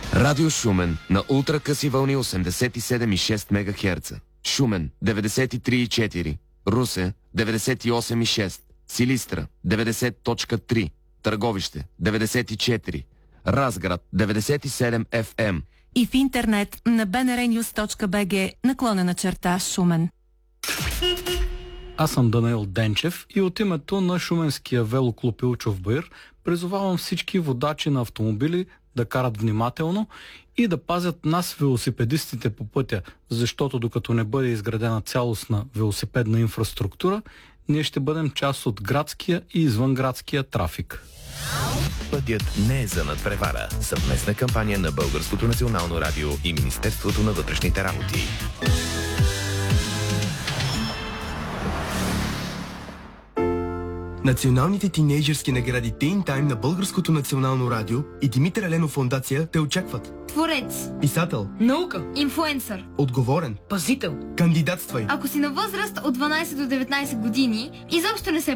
Радио Шумен на ултракъси вълни 87,6 МГц. Шумен 93,4. Русе 98,6. Силистра 90.3. Търговище 94. Разград 97 FM. И в интернет на bnrnews.bg/Шумен. Аз съм Данаил Денчев и от името на Шуменския велоклуб Илчов Баир призовавам всички водачи на автомобили да карат внимателно и да пазят нас, велосипедистите, по пътя, защото докато не бъде изградена цялостна велосипедна инфраструктура, ние ще бъдем част от градския и извънградския трафик. Пътят не е за надпревара. Съвместна кампания на Българското национално радио и Министерството на вътрешните работи. Националните тинейджърски награди Teen Time на Българското национално радио и Димитър Еленов фондация те очакват. Творец, писател, наука, инфлуенсър, отговорен, пазител. кандидатствай. Ако си на възраст от 12 до 19 години, изобщо не се